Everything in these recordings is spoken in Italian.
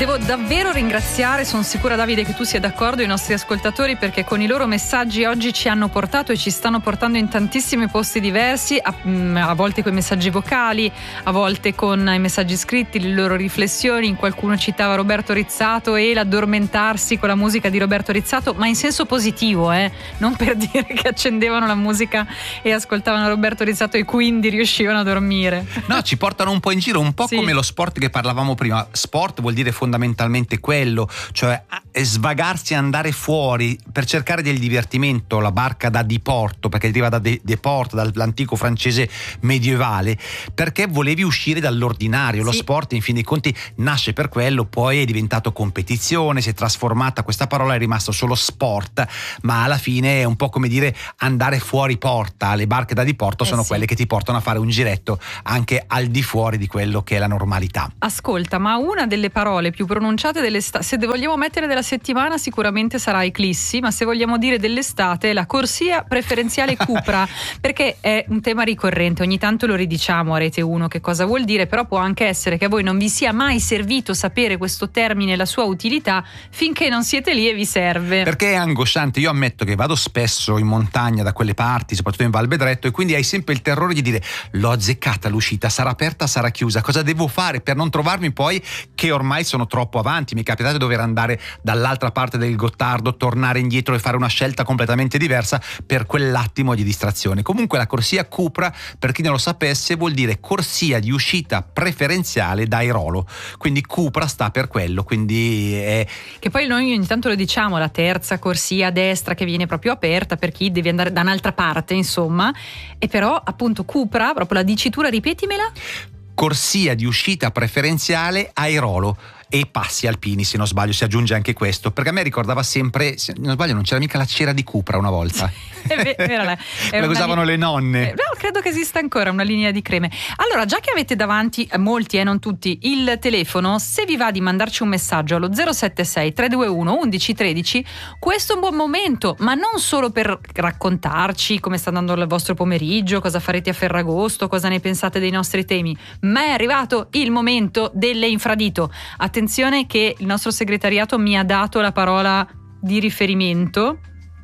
Devo davvero ringraziare, sono sicura Davide che tu sia d'accordo, i nostri ascoltatori, perché con i loro messaggi oggi ci hanno portato e ci stanno portando in tantissimi posti diversi, a volte con i messaggi vocali, a volte con i messaggi scritti, le loro riflessioni. Qualcuno citava Roberto Rizzato e l'addormentarsi con la musica di Roberto Rizzato, ma in senso positivo, non per dire che accendevano la musica e ascoltavano Roberto Rizzato e quindi riuscivano a dormire. No, ci portano un po' in giro, un po' sì, come lo sport che parlavamo prima. Sport vuol dire fondamentalmente quello, cioè svagarsi e andare fuori per cercare del divertimento. La barca da diporto, perché deriva da deport, dall'antico francese medievale, perché volevi uscire dall'ordinario. Sì. Lo sport in fin dei conti nasce per quello, poi è diventato competizione, si è trasformata, questa parola è rimasto solo sport, ma alla fine è un po' come dire andare fuori porta. Le barche da diporto sono quelle che ti portano a fare un giretto anche al di fuori di quello che è la normalità. Ascolta, ma una delle parole più pronunciate dell'estate, se vogliamo mettere della settimana sicuramente sarà eclissi, ma se vogliamo dire dell'estate è la corsia preferenziale Cupra, perché è un tema ricorrente, ogni tanto lo ridiciamo a Rete 1 che cosa vuol dire, però può anche essere che a voi non vi sia mai servito sapere questo termine e la sua utilità finché non siete lì e vi serve. Perché è angosciante, io ammetto che vado spesso in montagna da quelle parti, soprattutto in Val Bedretto, e quindi hai sempre il terrore di dire l'ho azzeccata l'uscita, sarà aperta, sarà chiusa, cosa devo fare per non trovarmi poi che ormai sono troppo avanti. Mi è capitato di dover andare dall'altra parte del Gottardo, tornare indietro e fare una scelta completamente diversa per quell'attimo di distrazione. Comunque la corsia Cupra, per chi non lo sapesse, vuol dire corsia di uscita preferenziale da Airolo, quindi Cupra sta per quello, quindi è... Che poi noi ogni tanto lo diciamo, la terza corsia a destra che viene proprio aperta per chi deve andare da un'altra parte, insomma, e però appunto Cupra, proprio la dicitura, ripetimela. Corsia di uscita preferenziale Airolo e passi alpini, se non sbaglio, si aggiunge anche questo, perché a me ricordava sempre, se non sbaglio non c'era mica la cera di Cupra una volta. È vero, quella che usavano le nonne. No, credo che esista ancora una linea di creme. Allora, già che avete davanti, molti non tutti, il telefono, se vi va di mandarci un messaggio allo 076 321 1113, questo è un buon momento, ma non solo per raccontarci come sta andando il vostro pomeriggio, cosa farete a Ferragosto, cosa ne pensate dei nostri temi, ma è arrivato il momento delle infradito. Attenzione che il nostro segretariato mi ha dato la parola di riferimento.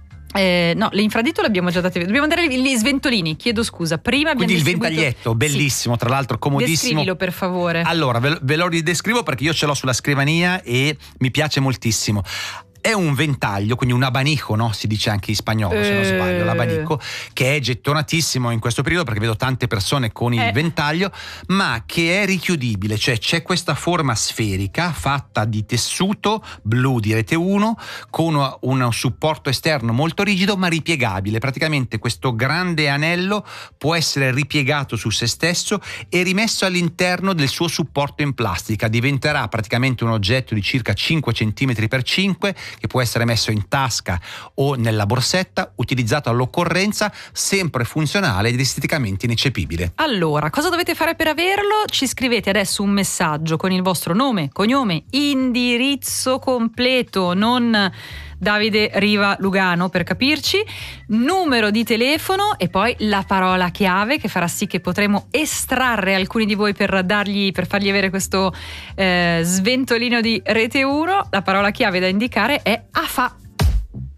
No, le infradito le abbiamo già date. Dobbiamo andare gli sventolini, chiedo scusa. Prima quindi il distribuito... ventaglietto, bellissimo, sì. Tra l'altro comodissimo. Descrivilo per favore. Allora, ve lo ridescrivo perché io ce l'ho sulla scrivania e mi piace moltissimo. È un ventaglio, quindi un abanico, no? Si dice anche in spagnolo, se non sbaglio, l'abanico, che è gettonatissimo in questo periodo perché vedo tante persone con il ventaglio, ma che è richiudibile, cioè c'è questa forma sferica fatta di tessuto blu di Rete 1 con un supporto esterno molto rigido ma ripiegabile. Praticamente questo grande anello può essere ripiegato su se stesso e rimesso all'interno del suo supporto in plastica. Diventerà praticamente un oggetto di circa 5 cm per 5, che può essere messo in tasca o nella borsetta, utilizzato all'occorrenza, sempre funzionale ed esteticamente ineccepibile. Allora, cosa dovete fare per averlo? Ci scrivete adesso un messaggio con il vostro nome, cognome, indirizzo completo, non Davide Riva Lugano per capirci, numero di telefono e poi la parola chiave che farà sì che potremo estrarre alcuni di voi per fargli avere questo sventolino di Rete 1. La parola chiave da indicare è AFA.